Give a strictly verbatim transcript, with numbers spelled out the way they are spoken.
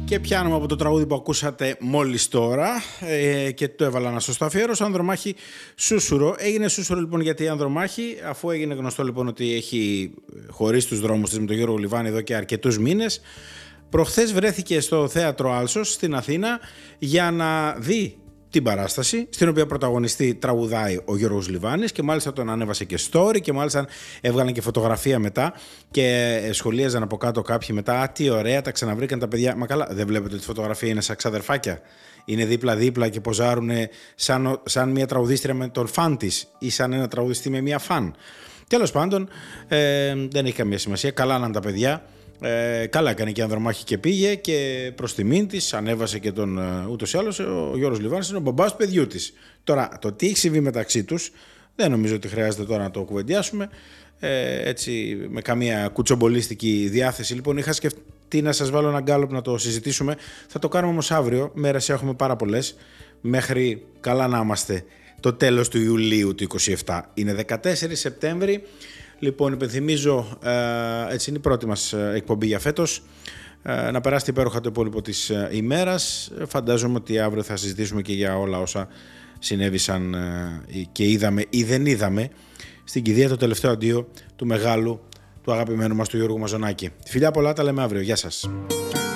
Και πιάνουμε από το τραγούδι που ακούσατε μόλις τώρα ε, και το έβαλα να σας το αφιέρωσω. Ανδρομάχη Σούσουρο. Έγινε Σούσουρο λοιπόν γιατί η Ανδρομάχη, αφού έγινε γνωστό λοιπόν ότι έχει χωρίσει τους δρόμους της με τον Γιώργο Λιβάνη εδώ και αρκετούς μήνες, προχθές βρέθηκε στο θέατρο Άλσος στην Αθήνα για να δει την παράσταση, στην οποία πρωταγωνιστή τραγουδάει ο Γιώργος Λιβάνης και μάλιστα τον ανέβασε και story και μάλιστα έβγαλαν και φωτογραφία μετά και σχολίαζαν από κάτω κάποιοι μετά «Α, τι ωραία, τα ξαναβρήκαν τα παιδιά». Μα καλά, δεν βλέπετε ότι η φωτογραφία είναι σαν ξαδερφάκια? Είναι δίπλα-δίπλα και ποζάρουν σαν, σαν μια τραγουδίστρια με τον φαν της ή σαν ένα τραγουδιστή με μια φαν. Τέλος πάντων, ε, δεν έχει καμία σημασία, καλά να είναι τα παιδιά. Ε, καλά έκανε και η Ανδρομάχη και πήγε και προς τιμήν της ανέβασε και τον ούτως ή άλλως ο Γιώργος Λιβάνης είναι ο μπαμπάς του παιδιού της. Τώρα το τι έχει συμβεί μεταξύ τους δεν νομίζω ότι χρειάζεται τώρα να το κουβεντιάσουμε ε, έτσι με καμία κουτσομπολίστικη διάθεση. Λοιπόν, είχα σκεφτεί να σας βάλω ένα γκάλωπ να το συζητήσουμε, θα το κάνουμε όμως αύριο, μέρες έχουμε πάρα πολλές, μέχρι καλά να είμαστε το τέλος του Ιουλίου του είκοσι επτά, είναι δεκατέσσερις Σεπτέμβρη. Λοιπόν, υπενθυμίζω, ε, έτσι είναι η πρώτη μας εκπομπή για φέτος, ε, να περάσετε υπέροχα το υπόλοιπο της ε, ημέρας. Φαντάζομαι ότι αύριο θα συζητήσουμε και για όλα όσα συνέβησαν ε, και είδαμε ή δεν είδαμε στην κηδεία, το τελευταίο αντίο του μεγάλου, του αγαπημένου μας του Γιώργου Μαζονάκη. Φιλιά πολλά, τα λέμε αύριο. Γεια σας.